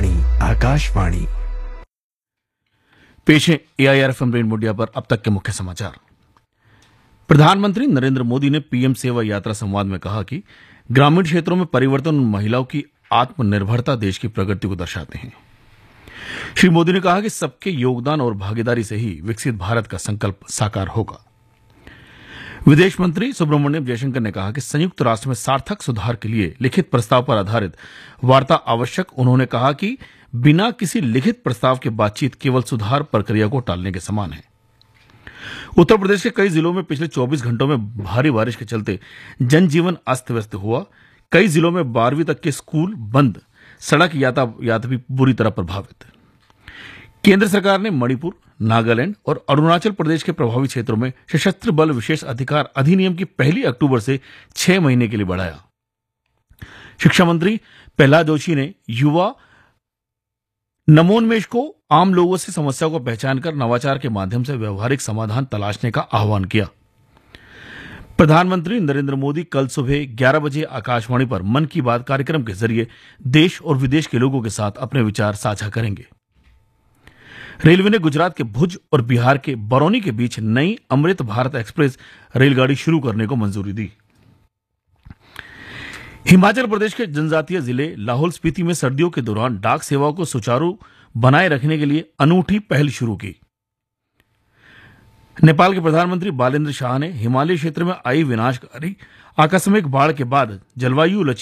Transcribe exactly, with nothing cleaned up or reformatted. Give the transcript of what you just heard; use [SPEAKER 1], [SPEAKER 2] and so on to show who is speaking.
[SPEAKER 1] वाणी आकाशवाणी।
[SPEAKER 2] पेश है AIR FM rainbow India पर अब तक के मुख्य समाचार। प्रधानमंत्री नरेंद्र मोदी ने पीएम सेवा यात्रा संवाद में कहा कि ग्रामीण क्षेत्रों में परिवर्तन और महिलाओं की आत्मनिर्भरता देश की प्रगति को दर्शाते हैं। श्री मोदी ने कहा कि सबके योगदान और भागीदारी से ही विकसित भारत का संकल्प साकार होगा। विदेश मंत्री सुब्रमण्यम जयशंकर ने कहा कि संयुक्त राष्ट्र में सार्थक सुधार के लिए लिखित प्रस्ताव पर आधारित वार्ता आवश्यक। उन्होंने कहा कि बिना किसी लिखित प्रस्ताव के बातचीत केवल सुधार प्रक्रिया को टालने के समान है। उत्तर प्रदेश के कई जिलों में पिछले चौबीस घंटों में भारी बारिश के चलते जनजीवन अस्त व्यस्त हुआ। कई जिलों में बारहवीं तक के स्कूल बंद, सड़क यातायात भी बुरी तरह प्रभावित। केंद्र सरकार ने मणिपुर, नागालैंड और अरुणाचल प्रदेश के प्रभावित क्षेत्रों में सशस्त्र बल विशेष अधिकार अधिनियम की पहली अक्टूबर से छह महीने के लिए बढ़ाया। शिक्षा मंत्री प्रहलाद जोशी ने युवा नवोन्मेष को आम लोगों से समस्याओं को पहचान कर नवाचार के माध्यम से व्यवहारिक समाधान तलाशने का आह्वान किया। प्रधानमंत्री नरेंद्र मोदी कल सुबह ग्यारह बजे आकाशवाणी पर मन की बात कार्यक्रम के जरिए देश और विदेश के लोगों के साथ अपने विचार साझा करेंगे। रेलवे ने गुजरात के भुज और बिहार के बरौनी के बीच नई अमृत भारत एक्सप्रेस रेलगाड़ी शुरू करने को मंजूरी दी। हिमाचल प्रदेश के जनजातीय जिले लाहौल स्पीति में सर्दियों के दौरान डाक सेवाओं को सुचारू बनाए रखने के लिए अनूठी पहल शुरू की। नेपाल के प्रधानमंत्री बालेंद्र शाह ने हिमालय क्षेत्र में आई विनाशकारी आकस्मिक बाढ़ के बाद जलवायु